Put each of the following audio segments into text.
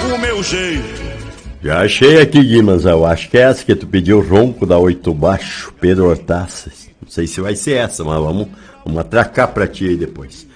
o meu jeito. Já achei aqui, Guimas, eu acho que é essa que tu pediu, Ronco da Oito Baixo, Pedro Hortaça. Não sei se vai ser essa, mas vamos atracar pra ti aí depois.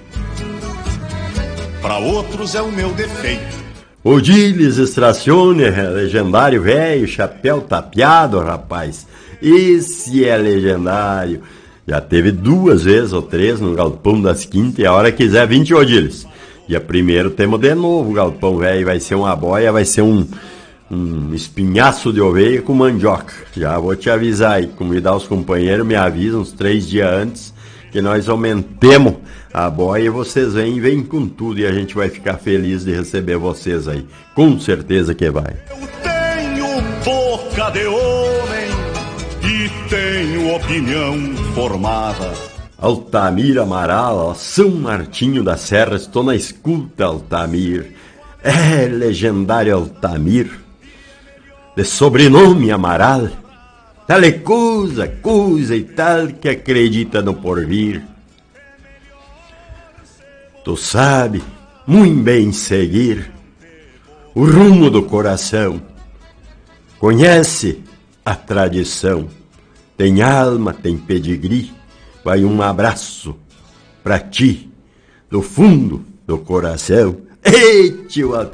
Pra outros é o meu defeito. O Diles Estracione, legendário velho, chapéu tapeado, rapaz. Esse é legendário. Já teve 2 vezes ou 3 no Galpão das Quintas e a hora que quiser 20 Odiles. Dia 1º temos de novo o Galpão velho, vai ser uma boia, vai ser um espinhaço de ovelha com mandioca. Já vou te avisar aí, convidar os companheiros, me avisam uns 3 dias antes, que nós aumentemos a boia e vocês vêm com tudo e a gente vai ficar feliz de receber vocês aí. Com certeza que vai. Eu tenho boca de homem e tenho opinião formada. Altamir Amaral, ó, São Martinho da Serra, estou na escuta, Altamir. É, legendário Altamir, de sobrenome Amaral, tal é coisa e tal que acredita no porvir. Tu sabe muito bem seguir o rumo do coração, conhece a tradição, tem alma, tem pedigree. Vai um abraço pra ti, do fundo do coração. Ei, tio